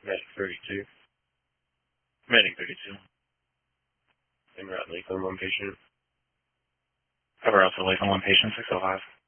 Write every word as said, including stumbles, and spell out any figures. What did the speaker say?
Medic thirty-two. Medic thirty-two. En route lethal one patient. Cover also lethal one patient, six oh five.